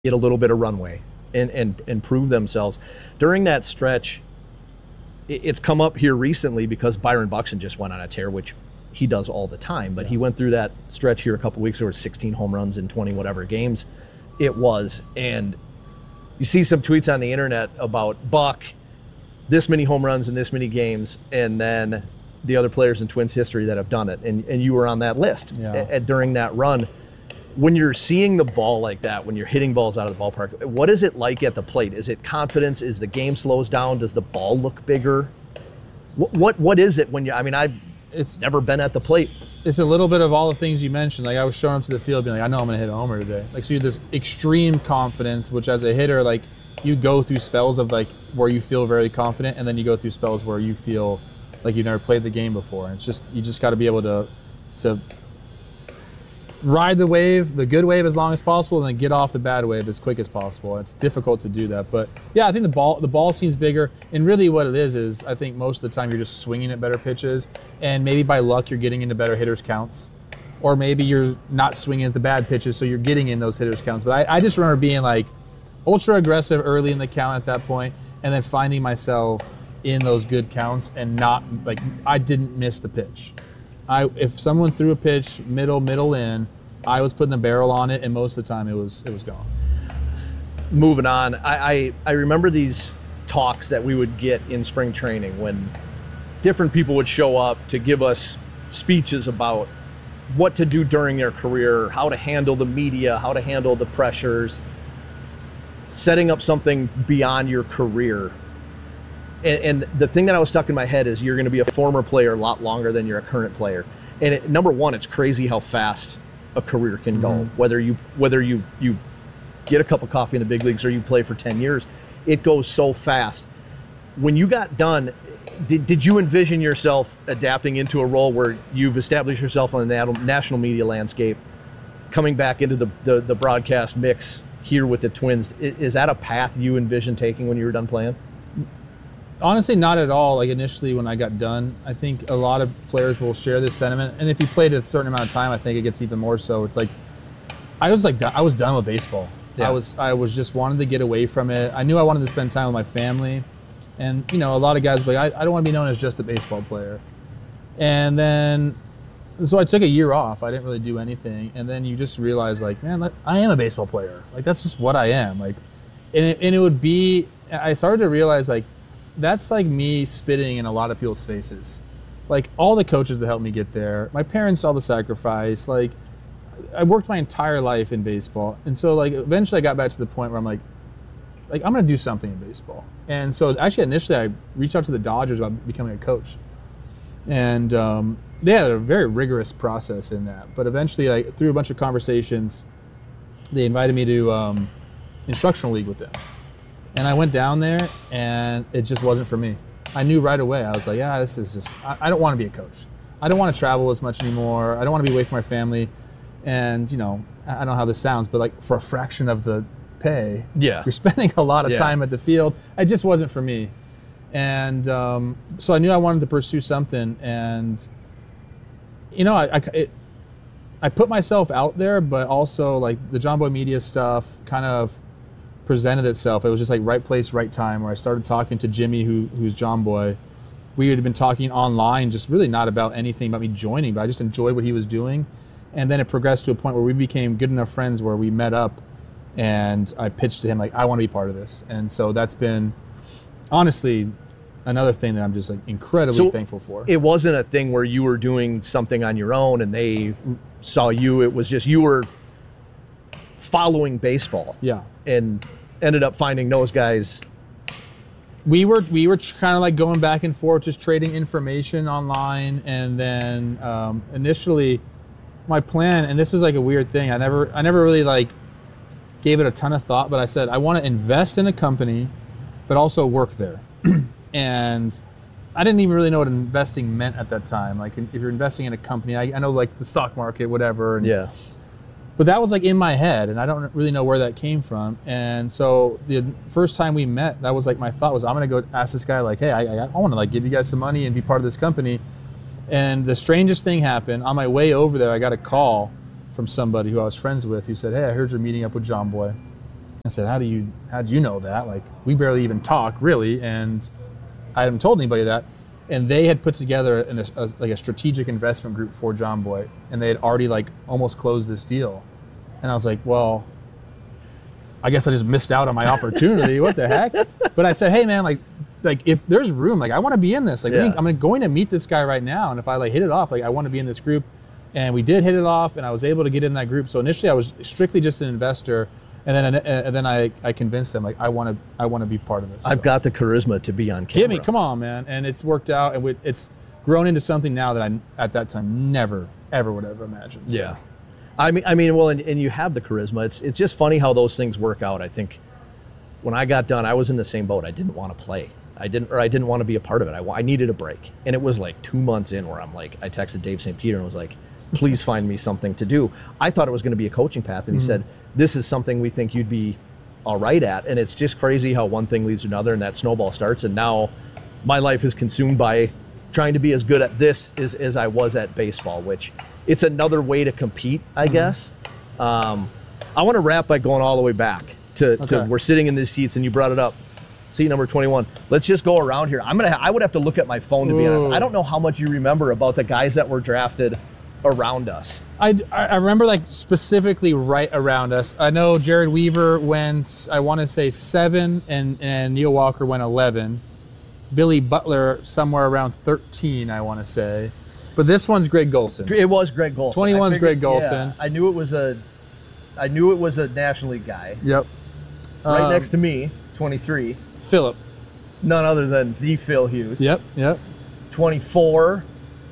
get a little bit of runway and prove themselves. During that stretch, it's come up here recently because Byron Buxton just went on a tear, which he does all the time, but he went through that stretch here a couple weeks ago, 16 home runs in 20 whatever games it was. And you see some tweets on the internet about Buck, this many home runs in this many games, and then the other players in Twins history that have done it. And you were on that list during that run. When you're seeing the ball like that, when you're hitting balls out of the ballpark, what is it like at the plate? Is it confidence? Is the game slows down? Does the ball look bigger? What is it when you, I mean, it's never been at the plate. It's a little bit of all the things you mentioned. Like I was showing up to the field being like, I know I'm going to hit a homer today. Like, so you have this extreme confidence, which as a hitter, like you go through spells of like where you feel very confident, and then you go through spells where you feel like you've never played the game before. And it's just, you just got to be able to ride the wave, the good wave as long as possible, and then get off the bad wave as quick as possible. It's difficult to do that. But yeah, I think the ball seems bigger, and really what it is I think most of the time you're just swinging at better pitches, and maybe by luck you're getting into better hitters counts, or maybe you're not swinging at the bad pitches, so you're getting in those hitters counts. But I just remember being like ultra aggressive early in the count at that point, and then finding myself in those good counts and not, like, I didn't miss the pitch. If someone threw a pitch middle in, I was putting the barrel on it, and most of the time it was gone. Moving on, I remember these talks that we would get in spring training when different people would show up to give us speeches about what to do during their career, how to handle the media, how to handle the pressures, setting up something beyond your career. And the thing that I was stuck in my head is you're going to be a former player a lot longer than you're a current player. And number one, it's crazy how fast a career can go. Whether you get a cup of coffee in the big leagues or you play for 10 years, it goes so fast. When you got done, did you envision yourself adapting into a role where you've established yourself on the national media landscape, coming back into the broadcast mix here with the Twins? Is that a path you envisioned taking when you were done playing? Honestly, not at all. Like initially when I got done, I think a lot of players will share this sentiment. And if you played a certain amount of time, I think it gets even more so. It's like, I was done with baseball. Yeah. I was just wanted to get away from it. I knew I wanted to spend time with my family. And, you know, a lot of guys were like, I don't want to be known as just a baseball player. And then, so I took a year off. I didn't really do anything. And then you just realize, like, man, I am a baseball player. Like, that's just what I am. Like, and it would be, I started to realize, like, that's like me spitting in a lot of people's faces. Like all the coaches that helped me get there, my parents saw the sacrifice. Like I worked my entire life in baseball. And so like eventually I got back to the point where I'm like I'm gonna do something in baseball. And so actually initially I reached out to the Dodgers about becoming a coach. And they had a very rigorous process in that. But eventually, like through a bunch of conversations, they invited me to instructional league with them. And I went down there, and it just wasn't for me. I knew right away. I was like, yeah, this is just, I don't want to be a coach. I don't want to travel as much anymore. I don't want to be away from my family. And, you know, I don't know how this sounds, but like for a fraction of the pay, you're spending a lot of time at the field. It just wasn't for me. And so I knew I wanted to pursue something. And, you know, I put myself out there, but also like the Jomboy Media stuff kind of presented itself. It was just like right place, right time, where I started talking to Jimmy, who's Jomboy. We had been talking online, just really not about anything about me joining, but I just enjoyed what he was doing. And then it progressed to a point where we became good enough friends where we met up, and I pitched to him like, I want to be part of this. And so that's been honestly another thing that I'm just like incredibly thankful for. It wasn't a thing where you were doing something on your own and they saw you. It was just you were following baseball. Yeah. And ended up finding those guys. We were kind of like going back and forth, just trading information online. And then initially my plan, and this was like a weird thing, I never really like gave it a ton of thought, but I said I want to invest in a company but also work there. And I didn't even really know what investing meant at that time. Like if you're investing in a company, I know like the stock market, whatever. And, but that was like in my head, and I don't really know where that came from. And so the first time we met, that was like my thought was, I'm gonna go ask this guy like, hey, I want to like give you guys some money and be part of this company. And the strangest thing happened. On my way over there, I got a call from somebody who I was friends with who said, hey, I heard you're meeting up with Jomboy. I said, how'd you know that? Like, we barely even talk, really, and I hadn't told anybody that. And they had put together a strategic investment group for John Boy, and they had already like almost closed this deal. And I was like, well, I guess I just missed out on my opportunity. What the heck? But I said, hey man, like if there's room, like I want to be in this. Like I'm going to meet this guy right now, and if I like hit it off, like I want to be in this group. And we did hit it off, and I was able to get in that group. So initially, I was strictly just an investor. And then I convinced them, like, I want to be part of this. I've got the charisma to be on camera. Give me, come on, man. And it's worked out, and it's grown into something now that I, at that time, never, ever would have imagined. So. Yeah. I mean, well, and you have the charisma. It's just funny how those things work out. I think when I got done, I was in the same boat. I didn't want to play. I didn't want to be a part of it. I needed a break. And it was like 2 months in where I'm like, I texted Dave St. Peter and was like, please find me something to do. I thought it was going to be a coaching path, and he said, this is something we think you'd be all right at. And it's just crazy how one thing leads to another, and that snowball starts. And now my life is consumed by trying to be as good at this as I was at baseball, which it's another way to compete, I guess. I want to wrap by going all the way back to we're sitting in these seats, and you brought it up. Seat number 21. Let's just go around here. I would have to look at my phone, to be honest. I don't know how much you remember about the guys that were drafted around us. I remember like specifically right around us. I know Jared Weaver went, I want to say 7, and Neil Walker went 11. Billy Butler somewhere around 13, I want to say. But this one's Greg Golson. It was Greg Golson. 21's Greg Golson. Yeah, I knew it was a National League guy. Yep. Right next to me, 23. Phillip. None other than the Phil Hughes. Yep. 24.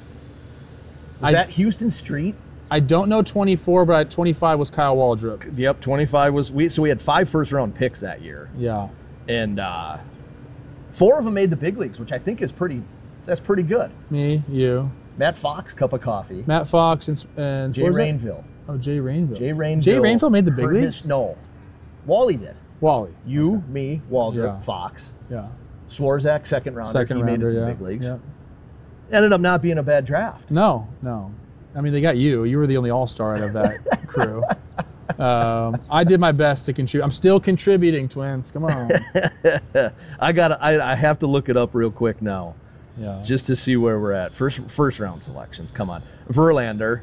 Was that Houston Street? I don't know 24, but 25 was Kyle Waldrop. Yep, 25 was so we had 5 first-round picks that year. Yeah. And 4 of them made the big leagues, which I think is pretty good. Me, you. Matt Fox, cup of coffee. Matt Fox and Jay Rainville. Oh, Jay Rainville. Jay Rainville made the big leagues? No. Wally did. Wally. You, me, Waldrop, Fox. Yeah. Swarzak, second rounder. He made it to the big leagues. Yeah. Ended up not being a bad draft. No. I mean, they got you. You were the only all-star out of that crew. I did my best to contribute. I'm still contributing, Twins. Come on. I have to look it up real quick now. Yeah. Just to see where we're at. First round selections. Come on. Verlander.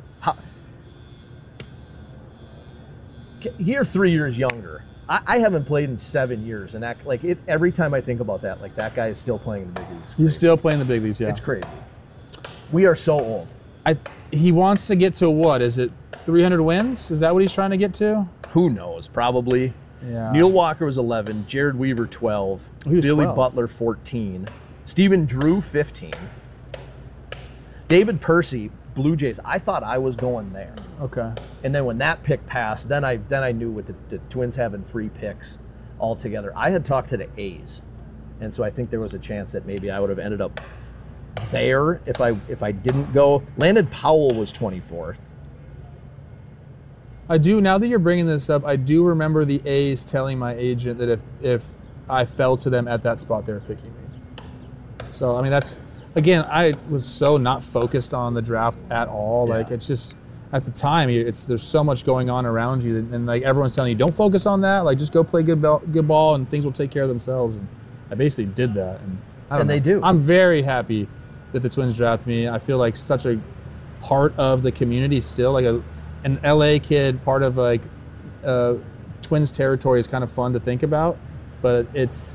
You're 3 years younger. I haven't played in 7 years, and every time I think about that, like that guy is still playing in the big leagues. He's still playing the big leagues, yeah. It's crazy. We are so old. He wants to get to what? Is it 300 wins? Is that what he's trying to get to? Who knows? Probably. Yeah. Neil Walker was 11. Jared Weaver 12. He was Billy 12. Butler 14. Stephen Drew 15. David Percy, Blue Jays. I thought I was going there. Okay. And then when that pick passed, then I knew with the Twins having 3 picks altogether. I had talked to the A's, and so I think there was a chance that maybe I would have ended up there if I didn't go. Landon Powell was 24th. I do, now that you're bringing this up, I do remember the A's telling my agent that if I fell to them at that spot, they were picking me. So, I mean, that's, again, I was so not focused on the draft at all. Yeah. Like, it's just, at the time, there's so much going on around you, and like everyone's telling you, don't focus on that. Like, just go play good ball, and things will take care of themselves. And I basically did that, and I don't know. They do. I'm very happy that the Twins drafted me. I feel like such a part of the community still, like an LA kid, part of like Twins territory is kind of fun to think about, but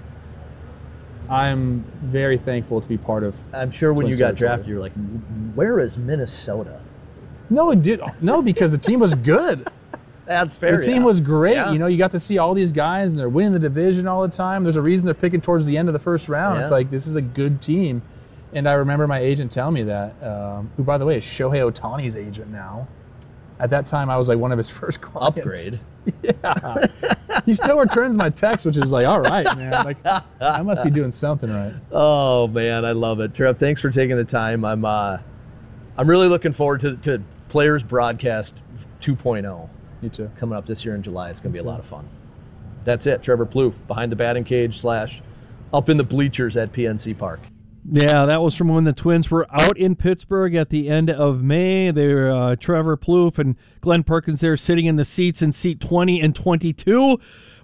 I'm very thankful to be part of. I'm sure when Twins you got territory. drafted, you're like, where is Minnesota? No, it did. No, because the team was good. That's fair. The team was great. Yeah. You know, you got to see all these guys, and they're winning the division all the time. There's a reason they're picking towards the end of the first round. Yeah. It's like, this is a good team. And I remember my agent telling me that, who, by the way, is Shohei Ohtani's agent now. At that time, I was like one of his first clients. Upgrade. Yeah. He still returns my text, which is like, all right, man. Like, I must be doing something right. Oh man, I love it. Trev, thanks for taking the time. I'm really looking forward to Players Broadcast 2.0. Me too. Coming up this year in July. It's going to be a lot of fun. That's it. Trevor Plouffe, behind the batting cage / up in the bleachers at PNC Park. Yeah, that was from when the Twins were out in Pittsburgh at the end of May. They were Trevor Plouffe and Glenn Perkins there sitting in the seats in seat 20 and 22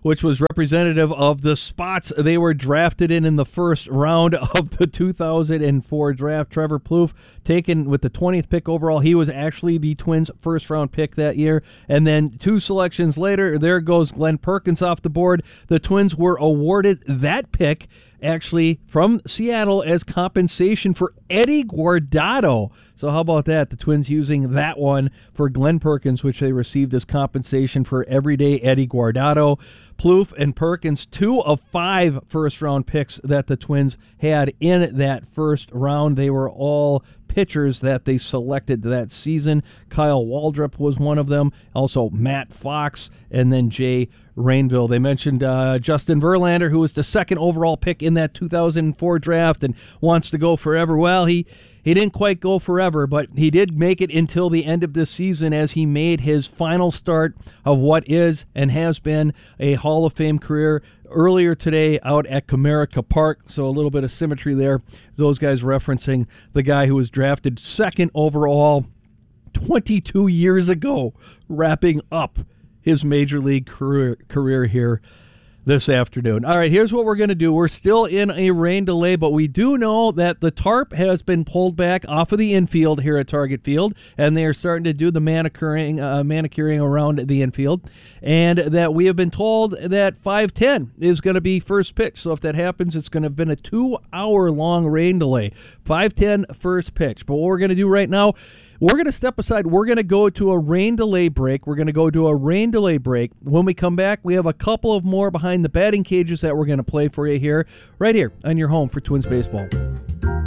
which was representative of the spots they were drafted in the first round of the 2004 draft. Trevor Plouffe, taken with the 20th pick overall. He was actually the Twins' first-round pick that year. And then 2 selections later, there goes Glenn Perkins off the board. The Twins were awarded that pick actually from Seattle as compensation for Eddie Guardado. So how about that? The Twins using that one for Glenn Perkins, which they received as compensation for everyday Eddie Guardado. Plouffe and Perkins, 2 of 5 first-round picks that the Twins had in that first round. They were all pitchers that they selected that season. Kyle Waldrop was one of them. Also Matt Fox, and then Jay Rainville. They mentioned Justin Verlander, who was the 2nd overall pick in that 2004 draft and wants to go forever. Well, he didn't quite go forever, but he did make it until the end of this season as he made his final start of what is and has been a Hall of Fame career earlier today out at Comerica Park. So a little bit of symmetry there. Those guys referencing the guy who was drafted 2nd overall 22 years ago, wrapping up his major league career here this afternoon. All right, here's what we're going to do. We're still in a rain delay, but we do know that the tarp has been pulled back off of the infield here at Target Field, and they are starting to do the manicuring around the infield, and that we have been told that 5:10 is going to be first pitch. So if that happens, it's going to have been a 2-hour-long rain delay. 5:10 first pitch. But what we're going to do right now, we're going to step aside. We're going to go to a rain delay break. When we come back, we have a couple of more behind the batting cages that we're going to play for you here, right here on your home for Twins Baseball.